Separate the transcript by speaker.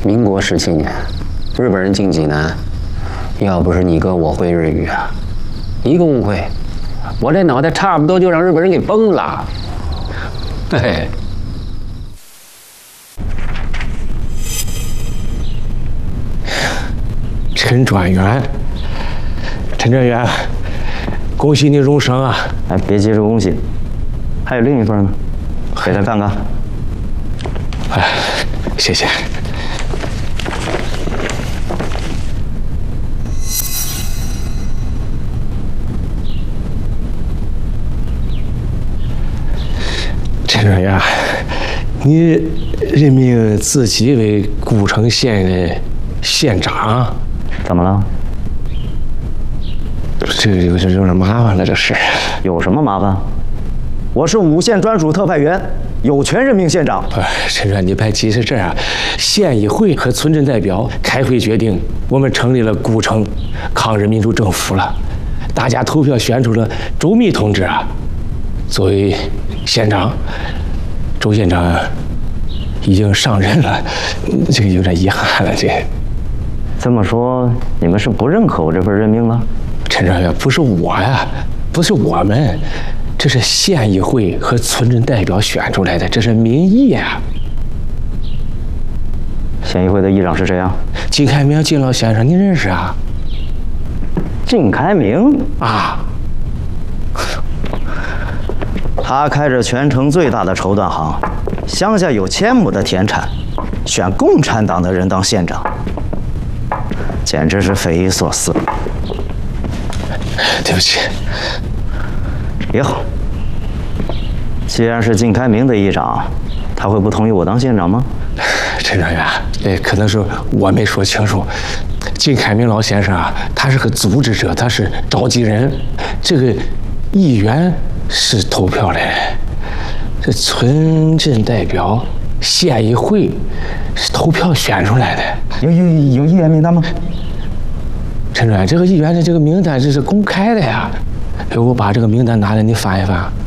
Speaker 1: 民国17年，日本人进济南，要不是你哥我会日语啊，一个误会，我这脑袋差不多就让日本人给崩了。嘿嘿。
Speaker 2: 陈专员，陈专员，恭喜你荣升啊！
Speaker 3: 哎，别急着恭喜，还有另一份呢，给他看看。
Speaker 2: 哎，谢谢。陈专员，你任命自己为古城县的县长，
Speaker 3: 怎么了？
Speaker 2: 这个有点麻烦了，这事。
Speaker 3: 有什么麻烦？我是5县专属特派员，有权任命县长。
Speaker 2: 陈专，你别急，是这样，县议会和村镇代表开会决定，我们成立了古城抗日民主政府了。大家投票选出了周密同志啊，作为县长。周县长已经上任了，这个有点遗憾了。
Speaker 3: 这么说，你们是不认可我这份任命了？
Speaker 2: 陈专员，不是我呀，不是我们，这是县议会和村镇代表选出来的，这是民意呀。
Speaker 3: 县议会的议长是谁啊？
Speaker 2: 靳开明，靳老先生，你认识啊？
Speaker 3: 靳开明
Speaker 2: 啊，
Speaker 3: 他开着全城最大的绸缎行，乡下有1000亩的田产，选共产党的人当县长，简直是匪夷所思。
Speaker 2: 对不起。
Speaker 3: 也好，既然是靳开明的议长，他会不同意我当县长吗？
Speaker 2: 陈专员，可能是我没说清楚。靳开明老先生啊，他是个组织者，他是召集人，这个议员是投票的，这村镇代表、县议会是投票选出来的。
Speaker 3: 有议员名单吗？
Speaker 2: 陈专员，这个议员的这个名单这是公开的呀。我把这个名单拿来，你翻一翻。